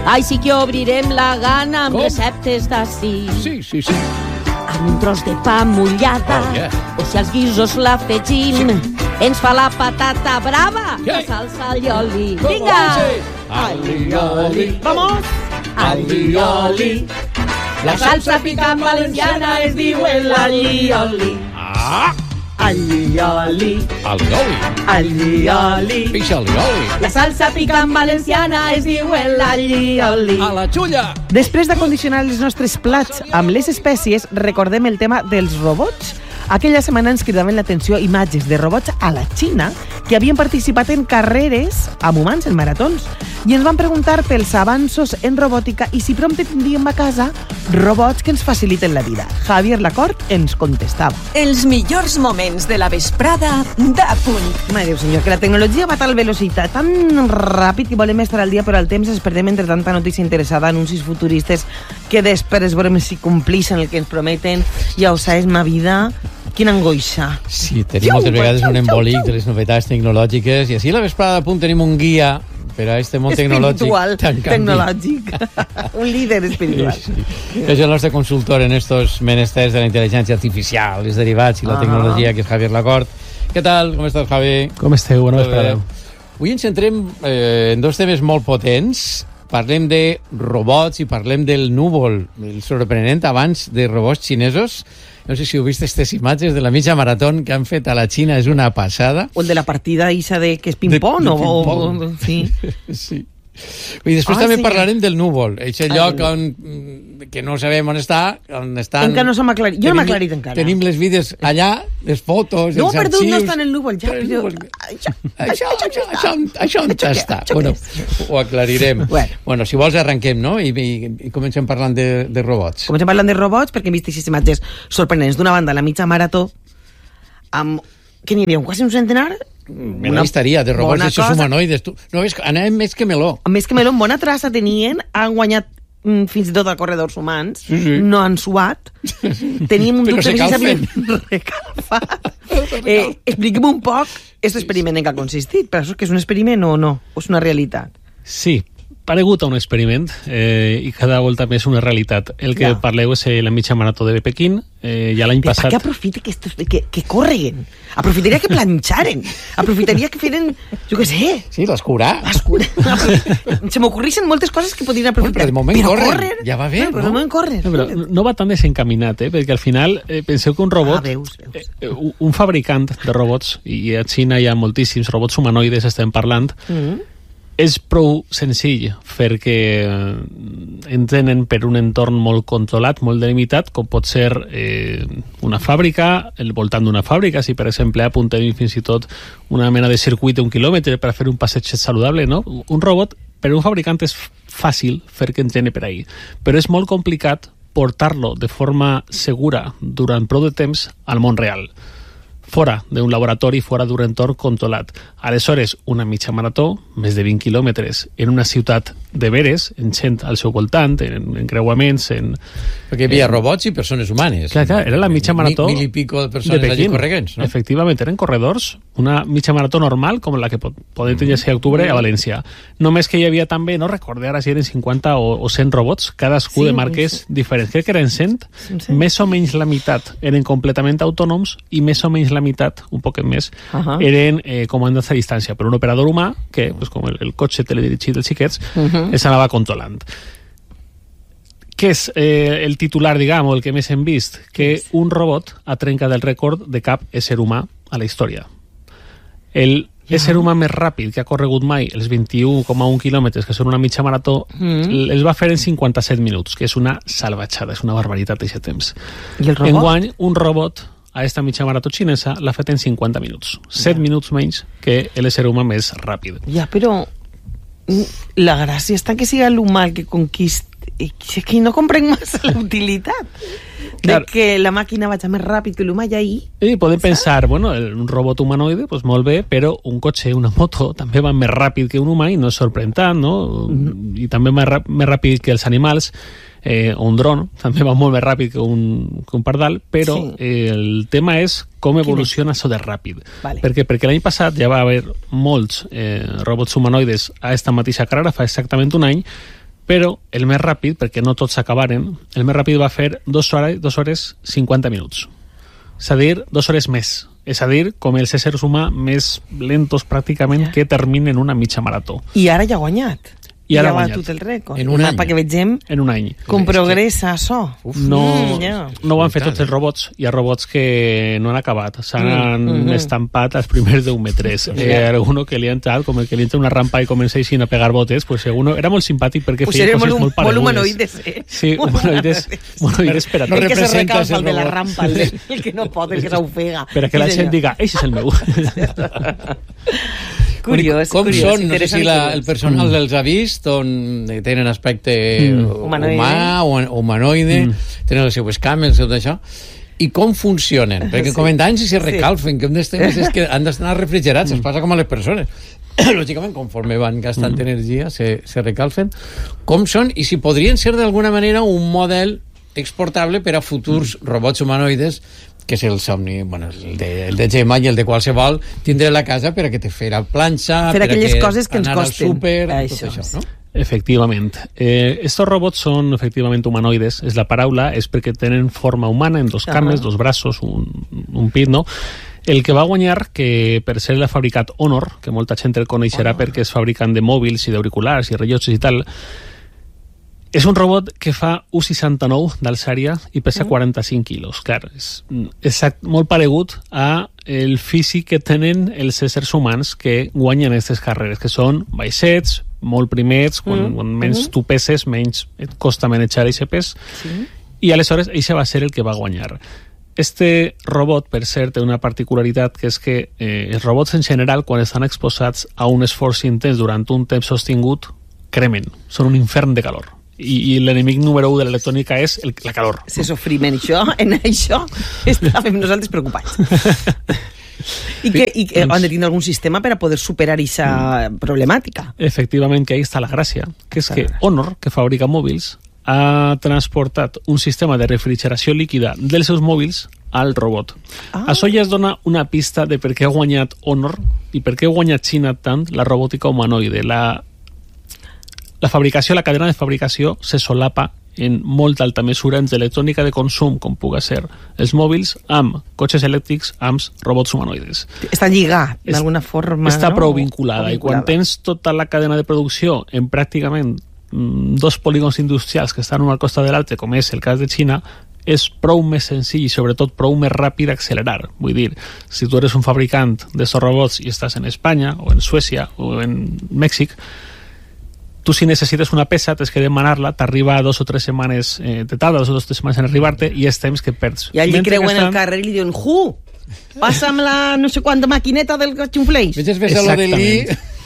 Ai, sí que obrirem la gana amb receptes d'ací. Sí. Amb un tros de pa mullada, o si als guisos l'afegim, ens fa la patata brava, la salsa allioli. Vinga! Allioli. Vamos! Allioli. La salsa picant valenciana es diu l'allioli. Allioli. Allioli. Pixa allioli. La salsa picant valenciana es diu l'allioli. A la xulla. Després d'acondicionar els nostres plats amb les espècies, recordem el tema dels robots. Aquella setmana ens cridaven l'atenció imatges de robots a la Xina que havien participat en carreres amb humans en maratons i ens van preguntar pels avanços en robòtica i si prompte tindríem a casa robots que ens faciliten la vida. Javier Lacort ens contestava. Els millors moments de la vesprada d'Apunt. Mare Déu senyor, que la tecnologia va a tal velocitat, tan ràpid que volem estar al dia, però al temps es perdem entre tanta notícia interessada, anuncis futuristes que després veurem si complixen el que ens prometen. Ja ho sabes, ma vida... Quina angoixa. Sí, tenim moltes vegades un embolic de les novetats tecnològiques i així a la vesprada a punt tenim un guia per a este món tecnològic tan canvi. Tecnològic. Un líder espiritual. Sí. És el nostre consultor en estos menesters de la intel·ligència artificial, els derivats i la tecnologia, que és Javier Lacort. Què tal? Com estàs, Javi? Com esteu? Bona vesprada. Avui ens centrem en dos temes molt potents. Parlem de robots i parlem del núvol, el sorprenent avanç de robots xinesos. No sé si heu vist aquestes imatges de la mitja marató que han fet a la Xina, és una passada. O el de la partida isa de que és ping-pong, o... Sí. Sí. I després també parlarem del núvol, aquest lloc que no sabem on està, on estan... Encara no s'ha aclarit. Jo no m'ha aclarit encara. Tenim les vides allà, les fotos, no, els arxius... No, no està en el núvol, ja. Això on està? Bueno, ho aclarirem. Bueno, si vols arrenquem, no? I comencem parlant de robots. Comencem parlant de robots perquè hem vist aquestes imatges sorprenents. D'una banda, la mitja marató, amb... Què n'hi havia? Quasi un centenar? Una estaria de robots d'aixòs humanoides. No, anàvem més que meló. Més que meló, en bona traça tenien, han guanyat fins i tot a corredors humans, no han suat, teníem un dubte que s'havien recalfat. Expliquem un poc aquest experiment en què ha consistit, però això que és un experiment o no? O és una realitat? Sí, paregut a un experiment i cada volta més una realitat. El que parleu és la mitja marató de Pequín, ja l'any passat... Per què aprofita que correguen? Aprofitaria que planxaren. Aprofitaria que feren, jo què sé... Sí, l'escurar. Se m'ocorreixen moltes coses que podrien aprofitar. Però de moment corren. Ja va bé, no? Però de moment corren. Però no va tan desencaminat, perquè al final penseu que un robot... Un fabricant de robots, i a Xina hi ha moltíssims robots humanoides, estem parlant, és prou senzill perquè entenen per un entorn molt controlat, molt delimitat, com pot ser una fàbrica, el voltant d'una fàbrica, si per exemple apuntem fins i tot una mena de circuit d'un quilòmetre per fer un passeig saludable, no? Un robot, per un fabricant és fàcil fer que entreni per ahí, però és molt complicat portar-lo de forma segura durant prou de temps al món real, fora d'un laboratori, fora d'un entorn controlat. Aleshores, una mitja marató, més de 20 quilòmetres, en una ciutat de veres, en gent al seu voltant, en creuaments, Perquè hi havia robots i persones humanes. Clar, era la mitja marató... Mil i pico de persones allí corregents, no? Efectivament, eren corredors, una mitja marató normal, com la que podem tenir a octubre a València. Només que hi havia també, no recordé ara si eren 50 o 100 robots, cadascú de marques diferents. Crec que eren 100, més o menys la meitat eren completament autònoms i més o menys la meitat, un poc més, eren comandats a distància per un operador humà que, com el cotxe teledirigit dels xiquets, els anava controlant. Què és el titular, diguem, o el que més hem vist? Que un robot ha trencat el rècord de cap ésser humà a la història. El ésser humà més ràpid que ha corregut mai, els 21,1 quilòmetres, que són una mitja marató, els va fer en 57 minuts, que és una salvatjada, és una barbaritat d'aquest temps. I el robot? Enguany, un robot a esta mitja marató xinesa l'ha fet en 50 minuts. 7 minuts menys que l'ésser humà més ràpid. Ja, però la gràcia està que siga l'humà el que conquista. És que no comprenc massa la utilitat de que la màquina vagi més ràpid que l'humà ja ahí. I podem pensar, bueno, un robot humanoide, doncs molt bé, però un cotxe, una moto, també va més ràpid que un humà i no és sorprenent, no? I també més ràpid que els animals. Un dron també va molt més ràpid que un pardal, però el tema és com evoluciona això de ràpid. Perquè l'any passat ja va haver molts robots humanoides a esta mateixa carrera, fa exactament un any, Però el més ràpid, perquè no tots s'acabaren, el més ràpid va fer 2 hores 50 minuts. És a dir, 2 hores més. És a dir, com els éssers humans més lentos pràcticament que terminen una mitja marató. I ara ja ha guanyat. I ara ja ha va guanyat. tot el rècord. En un any. Perquè vegem En un any. com progressa això. No ho han fet tots els robots. Hi ha robots que no han acabat. S'han estampat els primers 10 metres. Alguno que li ha entrat, com el que li entra una rampa i comença així a pegar botes, pues alguno era molt simpàtic perquè feia coses molt paregudes. Molt humanoides, Sí, humanoides per a el tot. que se representas recalfa el el de la robot. rampa, el que no pot, el que s'ofega. Per a que la gent diga, eixe és el meu. Curiós, Com curiós, són? No sé interessant si i curiós. el personal dels ha vist, on tenen aspecte Humanoide. humà o humanoide, tenen les seues cames, tot això. I com funcionen? Perquè comentaven si se recalfen, que un dels temes és que han d'estar refrigerats, es passa com a les persones. Lògicament, conforme van gastant energia, se recalfen. Com són? I si podrien ser d'alguna manera un model exportable per a futurs robots humanoides, que és el somni, bueno, el de Gemma i el de qualsevol, tindre la casa per a que te fer la planxa, Fer per a aquelles que coses que ens anar al costen. súper, Això, tot això, no? Efectivament. Estos robots són efectivament humanoides. És la paraula, és perquè tenen forma humana en 2 cames, 2 braços, un pit, no? El que va guanyar, que per ser l'ha fabricat Honor, que molta gent el coneixerà perquè és fabricant de mòbils i d'auriculars i rellotges i tal, és un robot que fa 1,69 d'alçària i pesa 45 quilos. Clar, és molt paregut a el físic que tenen els éssers humans que guanyen aquestes carreres, que són baixets, molt primets, quan menys tu peses, menys et costa manejar aquest pes, i aleshores això va ser el que va guanyar. Este robot, per cert, té una particularitat, que és que els robots en general, quan estan exposats a un esforç intens durant un temps sostingut, cremen, són un infern de calor. I l'enemic número 1 de l'electrònica és la calor. Se sofrim en això estàvem nosaltres preocupats. I que han de tindre algun sistema per a poder superar aquesta problemàtica. Efectivament, que ahí està la gràcia, que és que Honor, que fabrica mòbils, ha transportat un sistema de refrigeració líquida dels seus mòbils al robot. Això ja es dona una pista de per què ha guanyat Honor i per què ha guanyat Xina tant la robòtica humanoide. La fabricació, la cadena de fabricació se solapa en molt alta mesura entre electrònica de consum, com puga ser els mòbils, amb cotxes elèctrics, amb robots humanoides. Està lligat, d'alguna forma. Està prou vinculada. I quan tens tota la cadena de producció en pràcticament 2 polígons industrials que estan un al costat de l'altre, com és el cas de Xina, és prou més senzill i sobretot prou més ràpid accelerar. Vull dir, si tu eres un fabricant d'estos robots i estàs en Espanya o en Suècia o en Mèxic, tu si necessites una peça tens que demanar-la, t'arriba 2 o 3 setmanes de tarda, 2 o 3 setmanes en arribar-te i és temps que perds. I allí creuen el carrer i li diuen pásame la no sé quanta maquineta del xunfleix. Veges ves a lo de l'I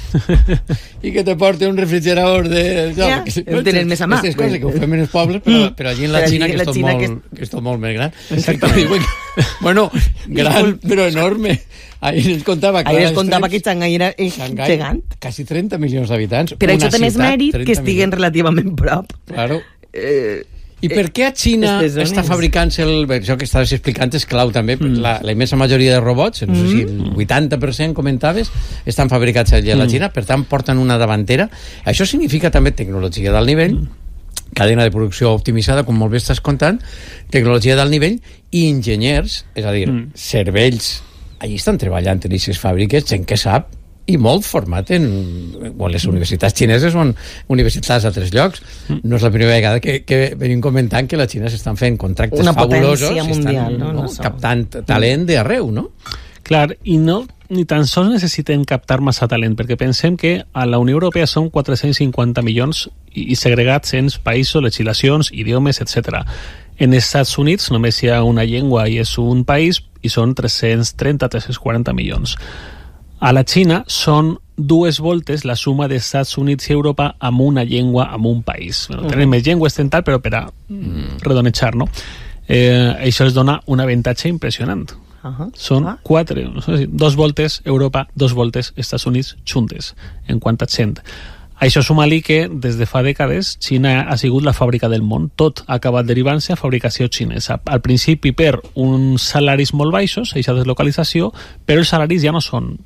i que te porte un refrigerador de... Ja, el tenen més a mà. Aquestes coses que ho fem en els pobles, però allí en la Xina, que és tot molt més gran. Exactament. Bueno, gran, però enorme. Ahir ens contava que Xangai era gegant. Quasi 30 milions d'habitants. Per això té més mèrit que estiguen relativament prop. Claro. I per què a Xina està fabricant-se això que estaves explicant és clau també, la immensa majoria de robots, no sé si el 80% comentaves, estan fabricats allà a la Xina, per tant porten una davantera. Això significa també tecnologia d'alt nivell, cadena de producció optimitzada, com molt bé estàs contant, tecnologia d'alt nivell i enginyers, és a dir, cervells, allí estan treballant en aquestes fàbriques, gent que sap, i molt format en les universitats xineses o en universitats d'altres llocs. No és la primera vegada que venim comentant que la Xina s'estan fent contractes fabulosos, una potència mundial, captant talent d'arreu, no? Clar, i no ni tan sols necessiten captar massa talent, perquè pensem que a la Unió Europea són 450 milions i segregats en països, legislacions, idiomes, etc. En els Estats Units només hi ha una llengua i és un país i són 330-340 milions. A la Xina són 2 voltes la suma dels Estats Units i Europa amb una llengua, amb un país. Tenen més llengües tal, però per a redonejar, no? Això es dona un avantatge impressionant. Són 2 voltes Europa, 2 voltes Estats Units juntes, en quant a gent. Això suma-li que des de fa dècades Xina ha sigut la fàbrica del món. Tot ha acabat derivant-se a fabricació xinesa. Al principi per uns salaris molt baixos, aquesta deslocalització, però els salaris ja no són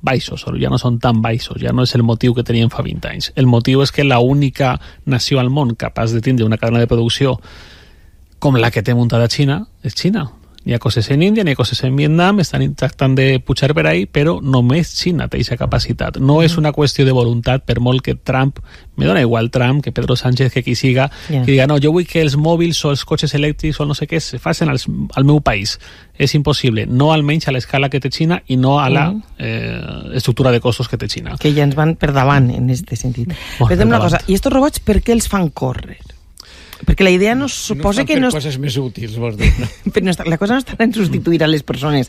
baixos, o ja no són tan baixos, ja no és el motiu que tenien fa 20 anys. El motiu és que l'única nació al món capaç de tindre una cadena de producció com la que té muntada Xina és Xina. Hi ha coses en Índia, hi ha coses en Vietnam, estan tractant de pujar per ahí, però només Xina té aquesta capacitat. No és una qüestió de voluntat, per molt que Trump, me dona igual Trump, que Pedro Sánchez, que qui siga, que diga, no, jo vull que els mòbils o els cotxes elèctrics o no sé què se facin al meu país. És impossible, no almenys a l'escala que té Xina i no a la estructura de costos que té Xina. Que ja ens van per davant en aquest sentit. Però una cosa, i estos robots per què els fan córrer? Perquè la idea no suposa que no... coses més útils, vols dir, no? Però la cosa no està en substituir a les persones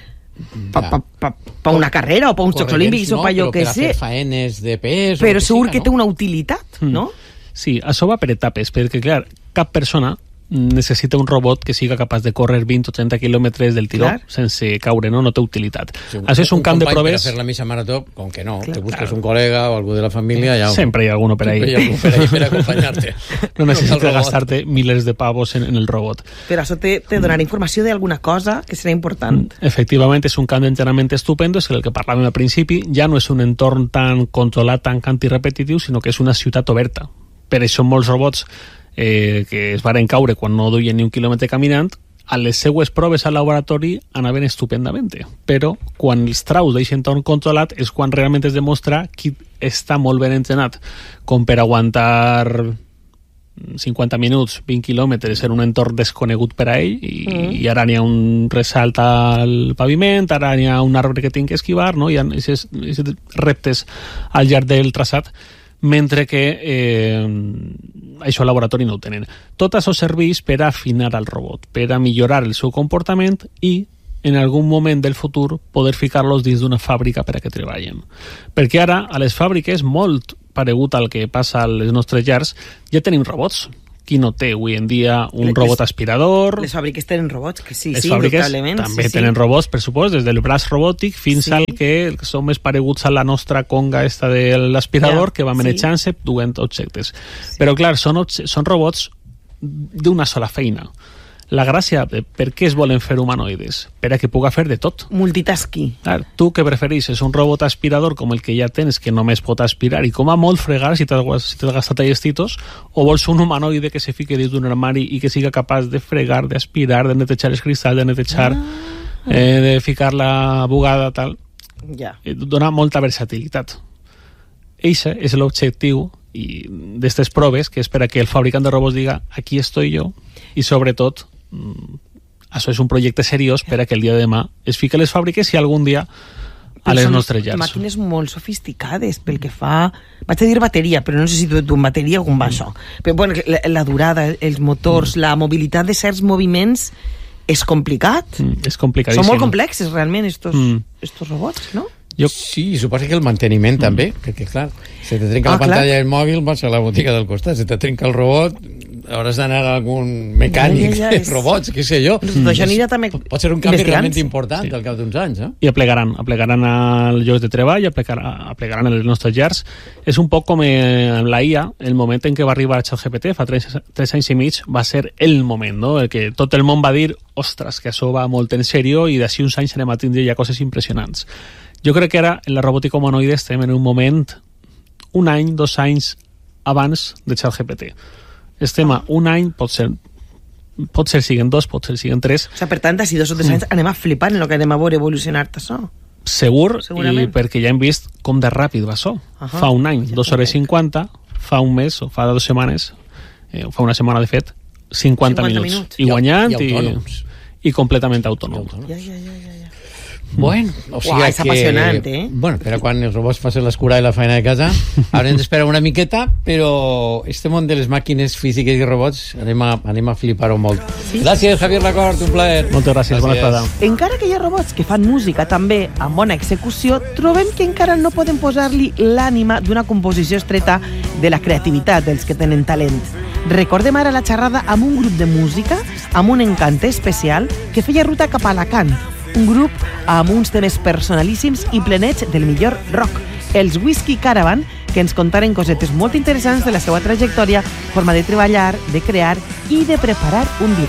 per una carrera o per uns Jocs Olímpics o per allò que sé. Per a fer faenes de pes... Però segur que té una utilitat, no? Sí, això va per etapes, perquè, clar, cap persona necessita un robot que siga capaç de córrer 20 o 30 quilòmetres del tiró sense caure, no té utilitat. Sí, això és un camp de proves... Per a fer la mitja marató, com que no, te busques un col·lega o algú de la família... Sempre hi ha algú per ahí. Sempre hi ha algú per ahí per acompanyar-te. No necessites gastar-te milers de pavos en el robot. Però això te donarà informació d'alguna cosa que serà important. Efectivament, és un camp d'entrenament estupendo, és el que parlàvem al principi, ja no és un entorn tan controlat, tan repetitiu, sinó que és una ciutat oberta. Per això molts robots que es varen caure quan no duien ni un quilòmetre caminant, a les seues proves al laboratori anaven estupendament. Però quan els traus d'aquest entorn controlat és quan realment es demostra qui està molt ben entrenat com per aguantar 50 minuts, 20 quilòmetres en un entorn desconegut per a ell i ara n'hi ha un ressalt al paviment, ara n'hi ha un arbre que tinc que esquivar, no? Hi ha aquests reptes al llarg del traçat, mentre que això al laboratori no ho tenen. Tot això serveix per a afinar el robot, per a millorar el seu comportament i en algun moment del futur poder ficar-los dins d'una fàbrica per a que treballen. Perquè ara a les fàbriques, molt paregut al que passa a les nostres llars, ja tenim robots. Qui no té avui en dia un robot aspirador? Les fàbriques tenen robots, que sí, les fàbriques indubtablement. També tenen robots, per supost, des del braç robòtic fins al que són més pareguts a la nostra conga esta de l'aspirador, que va manejant-se duent objectes. Però clar, són robots d'una sola feina. La gràcia de per què es volen fer humanoides? Per a que puga fer de tot. Multitasking. Tu que prefereixes un robot aspirador com el que ja tens, que només pot aspirar i com a molt fregar si t'has gastat llestitos, o vols un humanoide que se fique dins d'un armari i que siga capaç de fregar, d'aspirar, de netejar els cristalls, de netejar, de ficar la bugada, tal. Dona molta versatilitat. Eixe és l'objectiu d'aquestes proves, que és per a que el fabricant de robots diga aquí estoy jo, i sobretot això és un projecte seriós per a que el dia de demà es fiqui a les fàbriques i algun dia a les nostres llars. Màquines molt sofisticades pel que fa... Vaig a dir bateria, però no sé si tu en bateria o com va això. Però bueno, la durada, els motors, la mobilitat de certs moviments és complicat. És complicadíssim. Són molt complexes realment estos robots, no? Sí, suposo que el manteniment també, perquè clar, si te trenca la pantalla del mòbil vas a la botiga del costat, si te trenca el robot hauràs d'anar a algun mecànic de robots, què sé jo. Pot ser un canvi realment important al cap d'uns anys. I aplegaran al lloc de treball, aplegaran a les nostres llars. És un poc com amb la IA, el moment en què va arribar ChatGPT, fa 3 anys i mig, va ser el moment, no? El que tot el món va dir, ostres, que això va molt en sèrio i d'ací uns anys anem a tindre ja coses impressionants. Jo crec que ara en la robòtica humanoide estem en un moment, un any, 2 anys abans de ChatGPT. Estem a un any, pot ser siguen 2, pot ser siguen 3. O sigui, per tant, d'ací 2 o 3 anys anem a flipar en el que anem a veure evolucionar-te això. Segur, i perquè ja hem vist com de ràpid va això. Fa un any, 2 hores 50, fa un mes o fa 2 setmanes, fa una setmana de fet, 50 minuts. I guanyant i completament autònom. Bueno, o sigui és apassionant, Bueno, però quan els robots facin l'escura i la feina de casa haurem d'esperar una miqueta, però este món de les màquines físiques i robots anem a flipar-ho molt. Gràcies, Javier Lacord, un plaer. Moltes gràcies, bona tarda. Encara que hi ha robots que fan música també amb bona execució, trobem que encara no poden posar-li l'ànima d'una composició estreta de la creativitat dels que tenen talent. Recordem ara la xerrada amb un grup de música amb un encant especial que feia ruta cap a Alacant, un grup amb uns temes personalíssims i plenets del millor rock, els Whiskey Caravan, que ens contaren cosetes molt interessants de la seva trajectòria, forma de treballar, de crear i de preparar un directe.